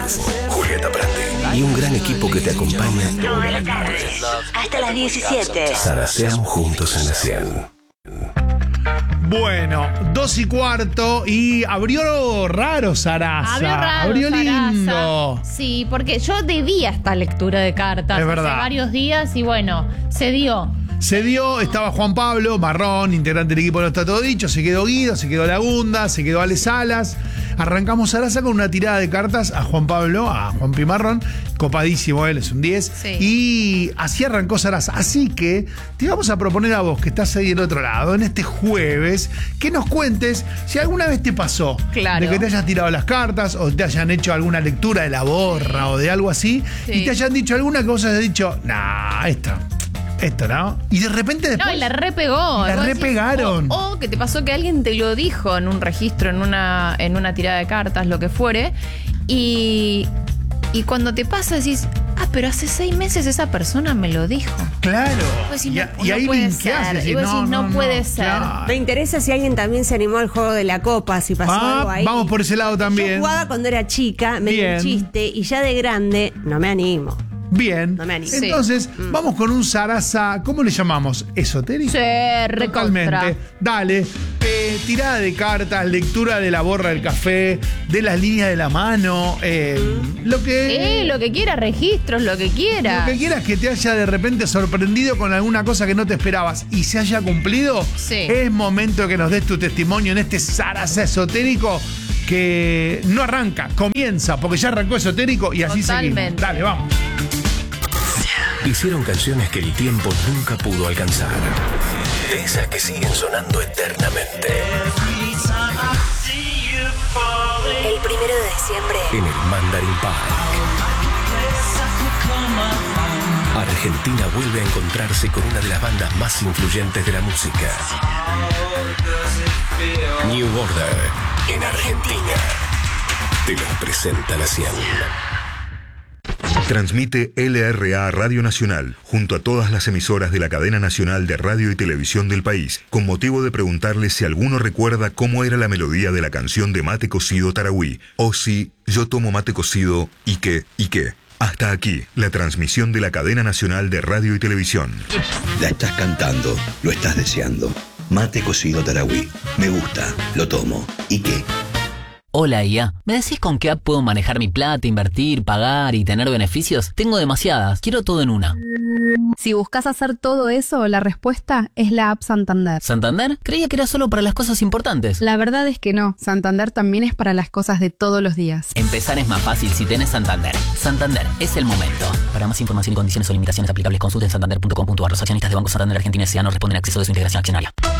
Rulfo, Julieta Prandi y un gran equipo que te acompaña toda la tarde, hasta las 17. Zaraseamos juntos en la 100. Bueno, 2:15 y abrió raro Sarasa. Abrió lindo. Sí, porque yo debía esta lectura de cartas Es verdad. hace varios días y bueno, se dio. Se dio, estaba Juan Pablo Marrón, integrante del equipo de No Está Todo Dicho, se quedó Guido, se quedó Lagunda, se quedó Ale Salas. Arrancamos Sarasa con una tirada de cartas a Juan Pablo, a Juan Pi Marrón, copadísimo él, es un 10. Sí. Y así arrancó Sarasa. Así que te vamos a proponer a vos, que estás ahí del otro lado, en este jueves, que nos cuentes si alguna vez te pasó Claro. de que te hayas tirado las cartas o te hayan hecho alguna lectura de la borra o de algo así, Sí. y te hayan dicho alguna que vos hayas dicho, nah, esto, ¿no? Y de repente después... No, y la repegó. La Vos decís, repegaron. O que te pasó que alguien te lo dijo en un registro, en una tirada de cartas, lo que fuere. Y cuando te pasa decís, pero hace 6 meses esa persona me lo dijo. Claro. Pues, y no ahí puede linkeás, ser. decís, Y vos decís, no puede ser. claro. Me interesa si alguien también se animó al juego de la copa, si pasó algo ahí. Vamos por ese lado también. Yo jugaba cuando era chica, me dio Bien. un chiste, y ya de grande no me animo. Bien. No me animo. Entonces, vamos con un Sarasa, ¿cómo le llamamos? ¿Esotérico? Sí, recontra. Totalmente. Dale. Tirada de cartas, lectura de la borra del café, de las líneas de la mano, lo que quiera, registros, lo que quiera. Lo que quieras que te haya de repente sorprendido con alguna cosa que no te esperabas y se haya cumplido, Sí. es momento que nos des tu testimonio en este Sarasa esotérico que no arranca, comienza, porque ya arrancó esotérico y así seguimos. Totalmente. Dale, vamos. Hicieron canciones que el tiempo nunca pudo alcanzar. De esas que siguen sonando eternamente. El 1 de diciembre. En el Mandarin Park. Argentina vuelve a encontrarse con una de las bandas más influyentes de la música. New Order, en Argentina. Te los presenta la 100. Transmite LRA Radio Nacional, junto a todas las emisoras de la cadena nacional de radio y televisión del país, con motivo de preguntarle si alguno recuerda cómo era la melodía de la canción de Mate Cocido Tarahui, o si yo tomo mate cocido y qué. Hasta aquí, la transmisión de la cadena nacional de radio y televisión. La estás cantando, lo estás deseando. Mate Cocido Tarahui. Me gusta, lo tomo. ¿Y qué? Hola IA, ¿me decís con qué app puedo manejar mi plata, invertir, pagar y tener beneficios? Tengo demasiadas, quiero todo en una. Si buscas hacer todo eso, la respuesta es la app Santander. ¿Santander? Creía que era solo para las cosas importantes. La verdad es que no, Santander también es para las cosas de todos los días. Empezar es más fácil si tenés Santander. Santander, es el momento. Para más información y condiciones o limitaciones aplicables, consulten santander.com.ar. Los accionistas de Banco Santander Argentina S.A. no responden a acceso de su integración accionaria.